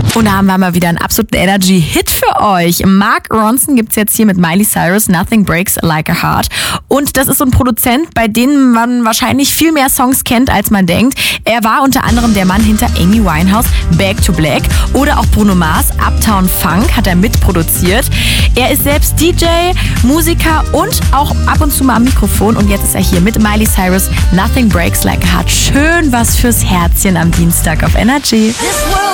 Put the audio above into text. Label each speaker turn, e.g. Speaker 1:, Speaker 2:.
Speaker 1: Und da haben wir mal wieder einen absoluten Energy-Hit für euch. Mark Ronson gibt's jetzt hier mit Miley Cyrus, Nothing Breaks Like a Heart. Und das ist so ein Produzent, bei dem man wahrscheinlich viel mehr Songs kennt, als man denkt. Er war unter anderem der Mann hinter Amy Winehouse, Back to Black oder auch Bruno Mars, Uptown Funk hat er mitproduziert. Er ist selbst DJ, Musiker und auch ab und zu mal am Mikrofon. Und jetzt ist er hier mit Miley Cyrus, Nothing Breaks Like a Heart. Schön was fürs Herzchen am Dienstag auf Energy.